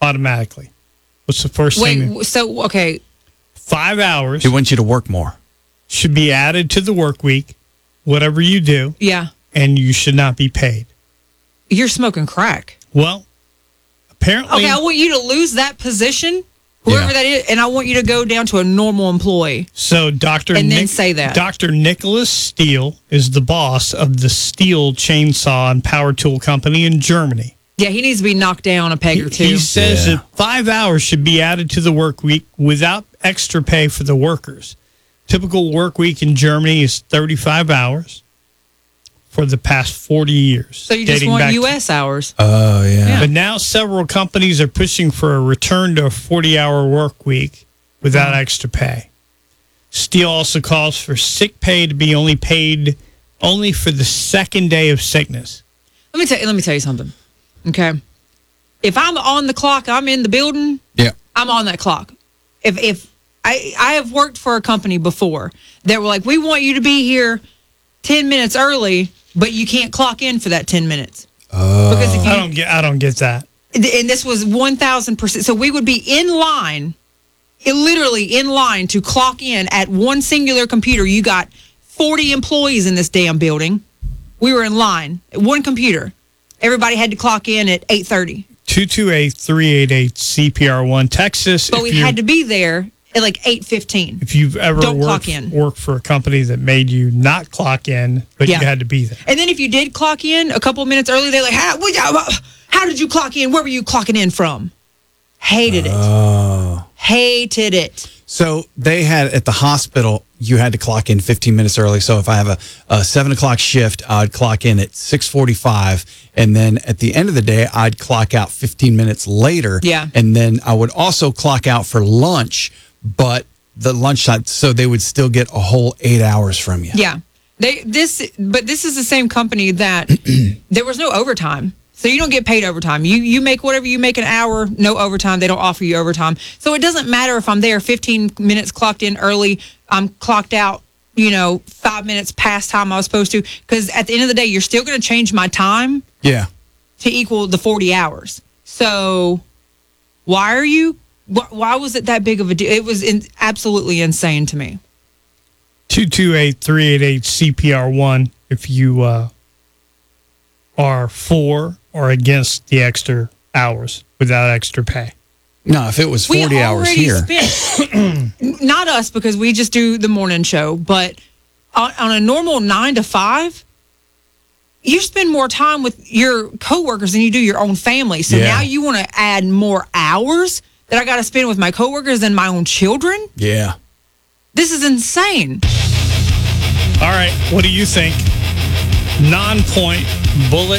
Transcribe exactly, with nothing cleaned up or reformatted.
automatically. What's the first Wait, thing? so, okay. Five hours He wants you to work more. should be added to the work week, whatever you do, Yeah. and you should not be paid. You're smoking crack. Well, apparently. Okay, I want you to lose that position, whoever Yeah. that is, and I want you to go down to a normal employee. So Doctor And then Nick, say that. Doctor Nicholas Steele is the boss of the Steele Chainsaw and Power Tool Company in Germany. Yeah, he needs to be knocked down a peg or two. He says Yeah. that five hours should be added to the work week without extra pay for the workers. Typical work week in Germany is thirty-five hours for the past forty years. So you just dating want back U S hours. Oh, yeah. Yeah. But now several companies are pushing for a return to a forty-hour work week without Mm-hmm. extra pay. Steele also calls for sick pay to be only paid only for the second day of sickness. Let me tell you, let me tell you something. Okay. If I'm on the clock, I'm in the building, Yeah. I'm on that clock. If if I I have worked for a company before that were like, we want you to be here ten minutes early, but you can't clock in for that ten minutes. Oh. Because if you I don't get I don't get that. and this was one thousand percent. So we would be in line, it, literally in line to clock in at one singular computer. You got forty employees in this damn building. We were in line at one computer. Everybody had to clock in at eight thirty. two two eight, three eight eight, C P R one, Texas. But if we you- had to be there at like eight fifteen. If you've ever Don't worked, clock in. worked for a company that made you not clock in, but Yeah. you had to be there. And then if you did clock in a couple minutes early, they're like, how, what- how did you clock in? Where were you clocking in from? Hated it. Oh. Hated it. So they had at the hospital, you had to clock in fifteen minutes early. So if I have a, a seven o'clock shift, I'd clock in at six forty-five. And then at the end of the day, I'd clock out fifteen minutes later. Yeah. And then I would also clock out for lunch, but the lunchtime, so they would still get a whole eight hours from you. Yeah. They this but this is the same company that there was no overtime. So you don't get paid overtime. You you make whatever you make an hour, no overtime. They don't offer you overtime. So it doesn't matter if I'm there fifteen minutes clocked in early, I'm clocked out, you know, five minutes past time I was supposed to, cuz at the end of the day you're still going to change my time Yeah. to equal the forty hours. So why are you wh- why was it that big of a deal? It was in, absolutely insane to me. two two eight, three eight eight, C P R one if you uh, are for or against the extra hours without extra pay. No, if it was forty hours here. Spent, not us, because we just do the morning show, but on, on a normal nine to five, you spend more time with your coworkers than you do your own family. So Yeah. now you want to add more hours that I got to spend with my coworkers than my own children? Yeah. This is insane. All right, what do you think? Non-point bullet